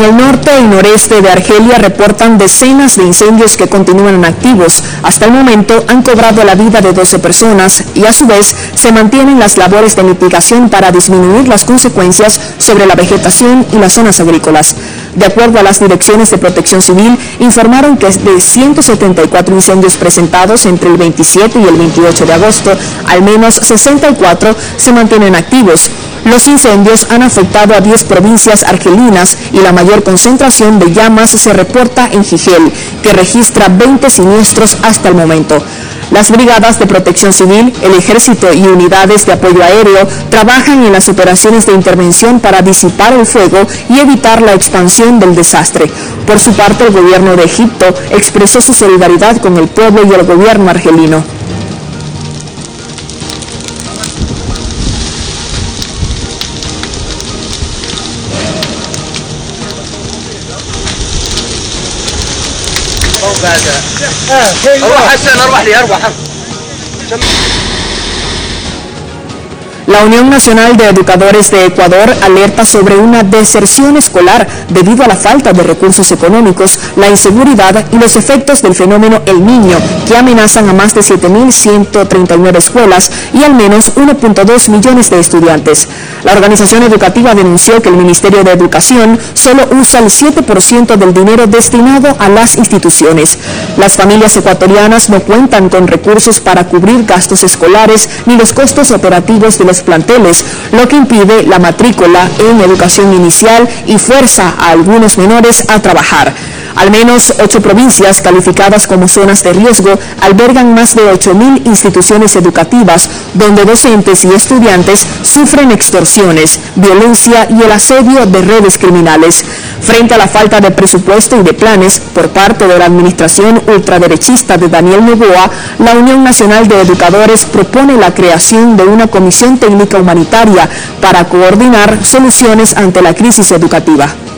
En el norte y noreste de Argelia reportan decenas de incendios que continúan activos. Hasta el momento han cobrado la vida de 12 personas y a su vez se mantienen las labores de mitigación para disminuir las consecuencias sobre la vegetación y las zonas agrícolas. De acuerdo a las direcciones de Protección Civil, informaron que de 174 incendios presentados entre el 27 y el 28 de agosto, al menos 64 se mantienen activos. Los incendios han afectado a 10 provincias argelinas y la mayor concentración de llamas se reporta en Jijel, que registra 20 siniestros hasta el momento. Las brigadas de protección civil, el ejército y unidades de apoyo aéreo trabajan en las operaciones de intervención para disipar el fuego y evitar la expansión del desastre. Por su parte, el gobierno de Egipto expresó su solidaridad con el pueblo y el gobierno argelino. La Unión Nacional de Educadores de Ecuador alerta sobre una deserción escolar debido a la falta de recursos económicos, la inseguridad y los efectos del fenómeno El Niño, que amenazan a más de 7.139 escuelas y al menos 1.2 millones de estudiantes. La organización educativa denunció que el Ministerio de Educación solo usa el 7% del dinero destinado a las instituciones. Las familias ecuatorianas no cuentan con recursos para cubrir gastos escolares ni los costos operativos de los planteles, lo que impide la matrícula en educación inicial y fuerza a algunos menores a trabajar. Al menos 8 provincias calificadas como zonas de riesgo albergan más de 8.000 instituciones educativas, donde docentes y estudiantes sufren extorsiones, violencia y el asedio de redes criminales. Frente a la falta de presupuesto y de planes por parte de la administración ultraderechista de Daniel Noboa, la Unión Nacional de Educadores propone la creación de una comisión técnica humanitaria para coordinar soluciones ante la crisis educativa.